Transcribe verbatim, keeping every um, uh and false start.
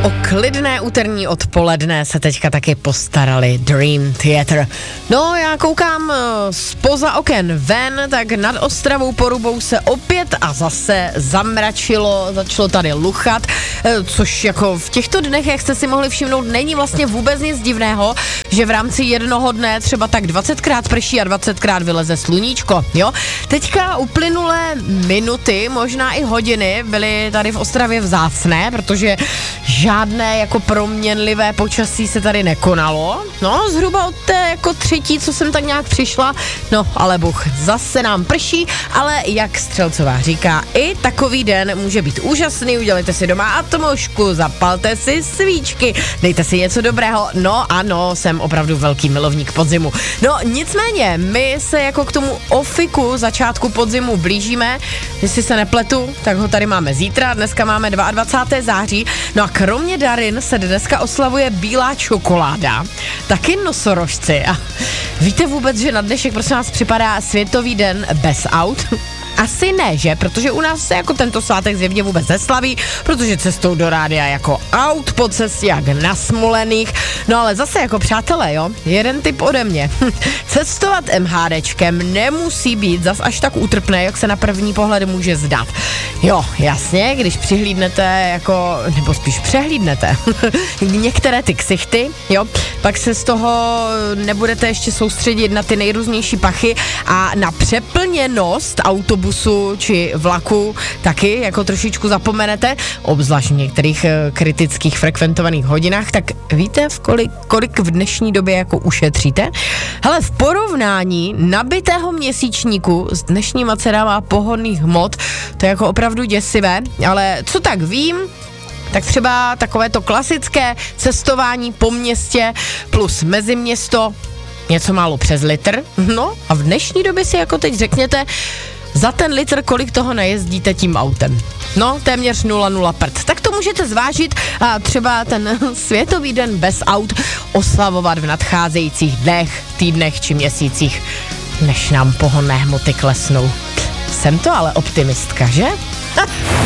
O klidné úterní odpoledne se teďka taky postarali Dream Theater. No, já koukám zpoza oken ven, tak nad Ostravou Porubou se opět a zase zamračilo, začalo tady luchat, což jako v těchto dnech, jak jste si mohli všimnout, není vlastně vůbec nic divného, že v rámci jednoho dne třeba tak dvacetkrát prší a dvacetkrát vyleze sluníčko, jo. Teďka uplynulé minuty, možná i hodiny byly tady v Ostravě vzácné, protože žádné jako proměnlivé počasí se tady nekonalo. No, zhruba od té jako třetí, co jsem tak nějak přišla, no ale buch, zase nám prší, ale jak Střelcová říká, i takový den může být úžasný, udělejte si doma atmošku, zapalte si svíčky, dejte si něco dobrého, no ano, jsem opravdu velký milovník podzimu. No nicméně, my se jako k tomu ofiku začátku podzimu blížíme, jestli se nepletu, tak ho tady máme zítra, dneska máme dvacátého druhého září, no a kromě darin se dneska oslavuje bílá čokoláda, taky nosorožci. A víte vůbec, že na dnešek prosím vás připadá Světový den bez aut? Asi ne, že? Protože u nás se jako tento svátek zjevně vůbec neslaví, protože cestou do rádia jako aut po cestě jak nasmolených. No ale zase jako přátelé, jo, jeden tip ode mě. Cestovat MHDčkem nemusí být zas až tak útrpné, jak se na první pohled může zdát. Jo, jasně, když přihlídnete jako, nebo spíš přehlídnete některé ty ksichty, jo, pak se z toho nebudete ještě soustředit na ty nejrůznější pachy a na přeplněnost autobusu busu či vlaku taky jako trošičku zapomenete, obzvlášť v některých e, kritických frekventovaných hodinách, tak víte, v kolik, kolik v dnešní době jako ušetříte? Hele, v porovnání nabitého měsíčníku s dnešníma cenama pohodných hmot, to je jako opravdu děsivé, ale co tak vím, tak třeba takové to klasické cestování po městě plus meziměsto, něco málo přes litr, no a v dnešní době si jako teď řekněte, za ten litr, kolik toho najezdíte tím autem. No, téměř nula nula prd. Tak to můžete zvážit a třeba ten Světový den bez aut oslavovat v nadcházejících dnech, týdnech či měsících, než nám pohonné hmoty klesnou. Jsem to ale optimistka, že?